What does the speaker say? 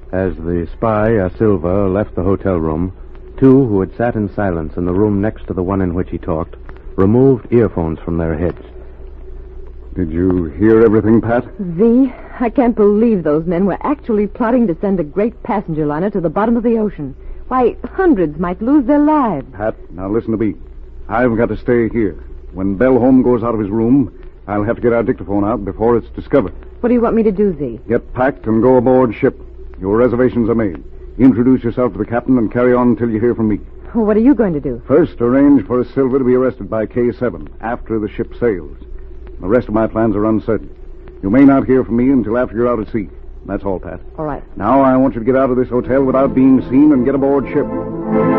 As the spy, Silva, left the hotel room, two who had sat in silence in the room next to the one in which he talked removed earphones from their heads. Did you hear everything, Pat? V, I can't believe those men were actually plotting to send a great passenger liner to the bottom of the ocean. Why, hundreds might lose their lives. Pat, now listen to me. I've got to stay here. When Bellholm goes out of his room, I'll have to get our dictaphone out before it's discovered. What do you want me to do, Z? Get packed and go aboard ship. Your reservations are made. Introduce yourself to the captain and carry on until you hear from me. What are you going to do? First, arrange for Silva to be arrested by K7 after the ship sails. The rest of my plans are uncertain. You may not hear from me until after you're out at sea. That's all, Pat. All right. Now I want you to get out of this hotel without being seen and get aboard ship.